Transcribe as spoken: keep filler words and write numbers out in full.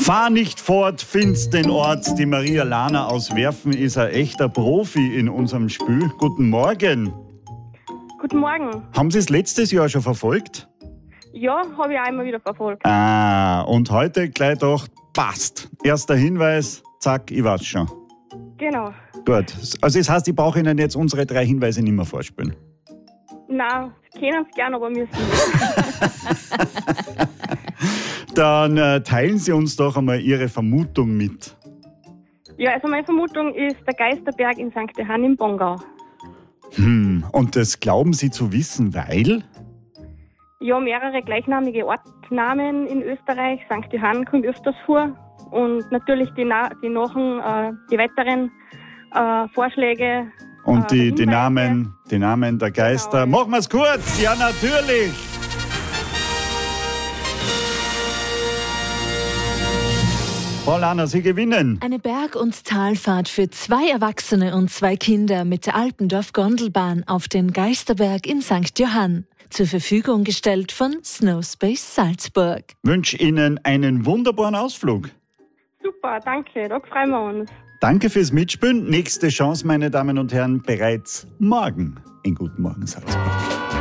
Fahr nicht fort, find's den Ort. Die Maria Lana aus Werfen ist ein echter Profi in unserem Spiel. Guten Morgen. Guten Morgen. Haben Sie es letztes Jahr schon verfolgt? Ja, habe ich auch immer wieder verfolgt. Ah, und heute gleich doch passt. Erster Hinweis, zack, ich weiß schon. Genau. Gut, also das heißt, ich brauche Ihnen jetzt unsere drei Hinweise nicht mehr vorspielen. Nein, kennen es gerne, aber müssen Dann äh, teilen Sie uns doch einmal Ihre Vermutung mit. Ja, also meine Vermutung ist der Geisterberg in Sankt Johann im Bongau. Hm, und das glauben Sie zu wissen, weil? Ja, mehrere gleichnamige Ortnamen in Österreich. Sankt Johann kommt öfters vor. Und natürlich die, Na- die, Nachen, äh, die weiteren äh, Vorschläge. Und äh, die, die, Hinweise. Namen, die Namen der Geister. Genau. Machen wir es kurz, ja natürlich. Frau Lana, Sie gewinnen. Eine Berg- und Talfahrt für zwei Erwachsene und zwei Kinder mit der Alpendorf-Gondelbahn auf den Geisterberg in Sankt Johann. Zur Verfügung gestellt von Snowspace Salzburg. Wünsche Ihnen einen wunderbaren Ausflug. Super, danke, da freuen wir uns. Danke fürs Mitspielen. Nächste Chance, meine Damen und Herren, bereits morgen in Guten Morgen Salzburg.